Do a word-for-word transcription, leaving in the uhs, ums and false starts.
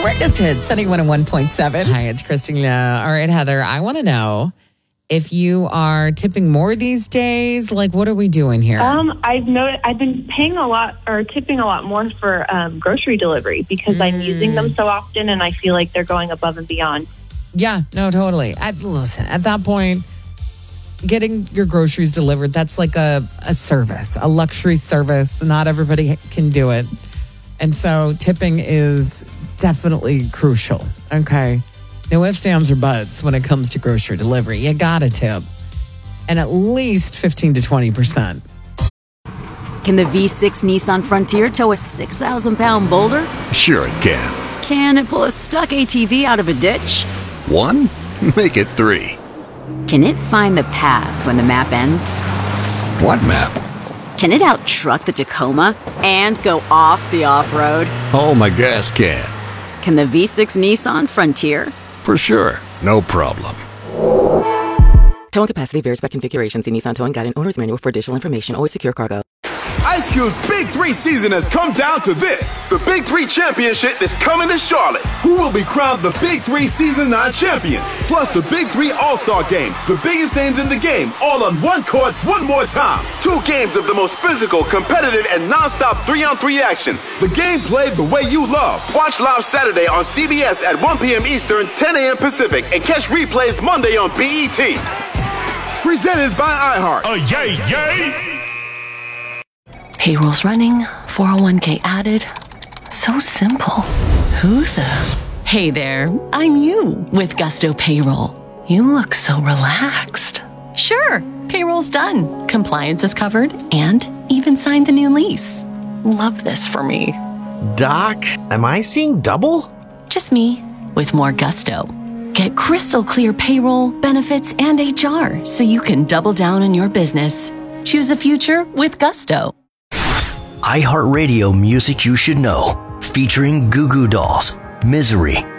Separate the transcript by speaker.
Speaker 1: Greatest hits, Sunny one oh one point seven. Hi, it's Christina. All right, Heather, I want to know if you are tipping more these days. Like, what are we doing here?
Speaker 2: Um, I've noted I've been paying a lot or tipping a lot more for um, grocery delivery because mm. I'm using them so often, and I feel like they're going above and beyond.
Speaker 1: Yeah, no, totally. At, listen, at that point, getting your groceries delivered, that's like a, a service, a luxury service. Not everybody can do it. And so tipping is definitely crucial. Okay. No ifs, ands, or buts when it comes to grocery delivery. You got to tip. And at least fifteen to twenty percent.
Speaker 3: Can the V six Nissan Frontier tow a six thousand pound boulder?
Speaker 4: Sure it can.
Speaker 3: Can it pull a stuck A T V out of a ditch?
Speaker 4: One? Make it three.
Speaker 3: Can it find the path when the map ends?
Speaker 4: What map?
Speaker 3: Can it out-truck the Tacoma and go off the off-road?
Speaker 4: Oh, my gas can.
Speaker 3: Can the V six Nissan Frontier?
Speaker 4: For sure. No problem.
Speaker 5: Towing capacity varies by configuration. See Nissan Towing Guide and Owner's Manual for additional information. Always secure cargo.
Speaker 6: Ice Cube's Big Three season has come down to this. The Big Three Championship is coming to Charlotte. Who will be crowned the Big Three Season nine champion? Plus the Big Three All-Star Game. The biggest names in the game, all on one court, one more time. Two games of the most physical, competitive, and non-stop three-on-three action. The game played the way you love. Watch live Saturday on C B S at one p.m. Eastern, ten a.m. Pacific, and catch replays Monday on B E T. Presented by iHeart.
Speaker 7: Oh, yay, yay!
Speaker 8: Payroll's running, four oh one k added. So simple. Who the? Hey there, I'm you with Gusto Payroll. You look so relaxed. Sure, payroll's done. Compliance is covered and even signed the new lease. Love this for me.
Speaker 9: Doc, am I seeing double?
Speaker 8: Just me with more gusto. Get crystal clear payroll, benefits, and H R so you can double down on your business. Choose a future with Gusto.
Speaker 10: iHeartRadio Music You Should Know, featuring Goo Goo Dolls, Misery,